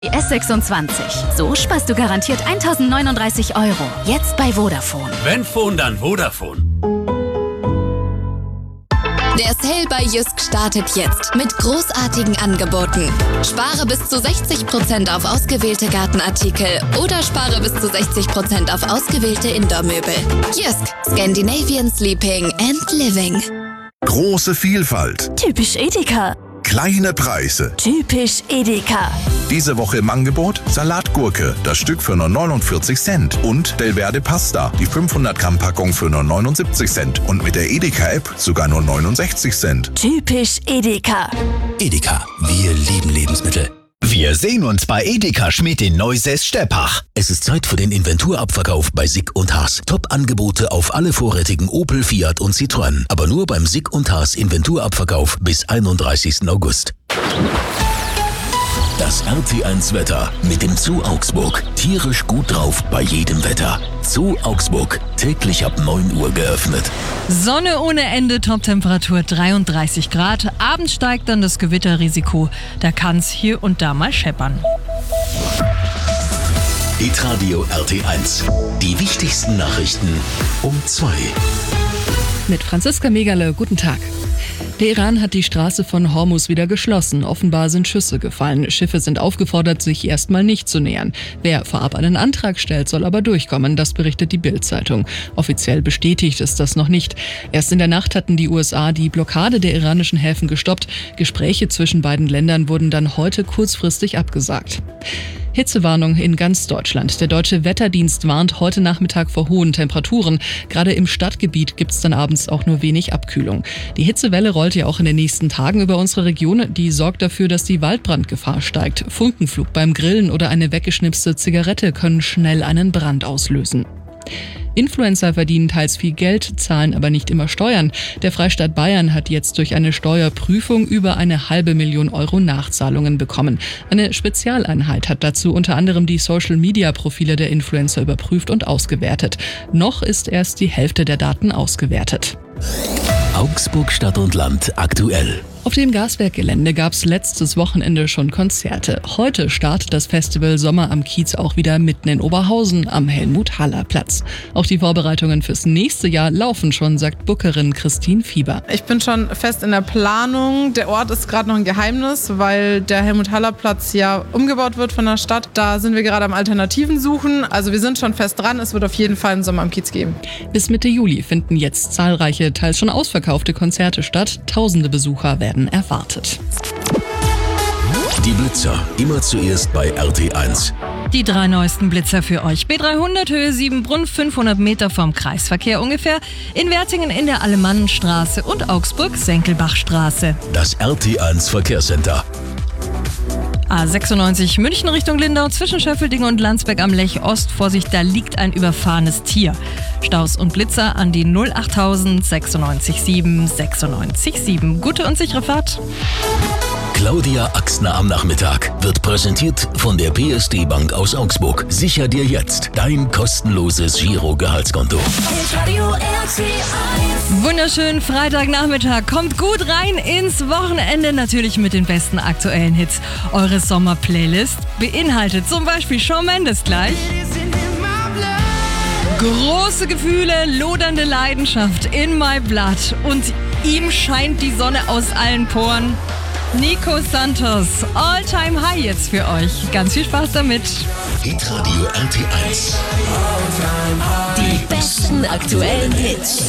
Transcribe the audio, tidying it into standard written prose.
S26. So sparst du garantiert 1.039 €. Jetzt bei Vodafone. Wenn Phone, dann Vodafone. Der Sale bei Jysk startet jetzt mit großartigen Angeboten. Spare bis zu 60% auf ausgewählte Gartenartikel oder spare bis zu 60% auf ausgewählte Indoor-Möbel. Jysk, Scandinavian Sleeping and Living. Große Vielfalt. Typisch Edeka. Kleine Preise. Typisch Edeka. Diese Woche im Angebot Salatgurke, das Stück für nur 49 Cent. Und Delverde Pasta, die 500 Gramm Packung für nur 79 Cent. Und mit der Edeka-App sogar nur 69 Cent. Typisch Edeka. Edeka, wir lieben Lebensmittel. Wir sehen uns bei Edeka Schmidt in Neusäß-Steppach. Es ist Zeit für den Inventurabverkauf bei Sick & Haas. Top-Angebote auf alle vorrätigen Opel, Fiat und Citroën. Aber nur beim Sick & Haas Inventurabverkauf bis 31. August. Das RT1 Wetter mit dem Zoo Augsburg. Tierisch gut drauf bei jedem Wetter. Zoo Augsburg, täglich ab 9 Uhr geöffnet. Sonne ohne Ende, Toptemperatur 33 Grad. Abends steigt dann das Gewitterrisiko. Da kann es hier und da mal scheppern. Hitradio RT1. Die wichtigsten Nachrichten um 2. Mit Franziska Megale, guten Tag. Der Iran hat die Straße von Hormuz wieder geschlossen. Offenbar sind Schüsse gefallen. Schiffe sind aufgefordert, sich erstmal nicht zu nähern. Wer vorab einen Antrag stellt, soll aber durchkommen. Das berichtet die Bild-Zeitung. Offiziell bestätigt ist das noch nicht. Erst in der Nacht hatten die USA die Blockade der iranischen Häfen gestoppt. Gespräche zwischen beiden Ländern wurden dann heute kurzfristig abgesagt. Hitzewarnung in ganz Deutschland. Der Deutsche Wetterdienst warnt heute Nachmittag vor hohen Temperaturen. Gerade im Stadtgebiet gibt es dann abends auch nur wenig Abkühlung. Die Hitzewelle rollt ja auch in den nächsten Tagen über unsere Region. Die sorgt dafür, dass die Waldbrandgefahr steigt. Funkenflug beim Grillen oder eine weggeschnipste Zigarette können schnell einen Brand auslösen. Influencer verdienen teils viel Geld, zahlen aber nicht immer Steuern. Der Freistaat Bayern hat jetzt durch eine Steuerprüfung über 500.000 € Nachzahlungen bekommen. Eine Spezialeinheit hat dazu unter anderem die Social-Media-Profile der Influencer überprüft und ausgewertet. Noch ist erst die Hälfte der Daten ausgewertet. Augsburg Stadt und Land aktuell. Auf dem Gaswerkgelände gab es letztes Wochenende schon Konzerte. Heute startet das Festival Sommer am Kiez auch wieder mitten in Oberhausen am Helmut-Haller-Platz. Auch die Vorbereitungen fürs nächste Jahr laufen schon, sagt Bookerin Christine Fieber. Ich bin schon fest in der Planung. Der Ort ist gerade noch ein Geheimnis, weil der Helmut-Haller-Platz ja umgebaut wird von der Stadt. Da sind wir gerade am Alternativen suchen. Also wir sind schon fest dran. Es wird auf jeden Fall einen Sommer am Kiez geben. Bis Mitte Juli finden jetzt zahlreiche, teils schon ausverkaufte Konzerte statt. Tausende Besucher werden erwartet. Die Blitzer, immer zuerst bei RT1. Die 3 neuesten Blitzer für euch. B300 Höhe 7brunn, 500 Meter vom Kreisverkehr ungefähr. In Wertingen in der Alemannenstraße und Augsburg Senkelbachstraße. Das RT1 Verkehrscenter. A96 München Richtung Lindau zwischen Schöffelding und Landsberg am Lech Ost. Vorsicht, da liegt ein überfahrenes Tier. Staus und Blitzer an die 08000 96 7 96 7. Gute und sichere Fahrt. Claudia Axner am Nachmittag wird präsentiert von der PSD Bank aus Augsburg. Sicher dir jetzt dein kostenloses Giro-Gehaltskonto. Wunderschönen Freitagnachmittag. Kommt gut rein ins Wochenende. Natürlich mit den besten aktuellen Hits. Eure Sommer-Playlist beinhaltet zum Beispiel Shawn Mendes gleich. Große Gefühle, lodernde Leidenschaft in my blood. Und ihm scheint die Sonne aus allen Poren. Nico Santos, All-Time High jetzt für euch. Ganz viel Spaß damit. Hitradio RT1. Die besten aktuellen Hits.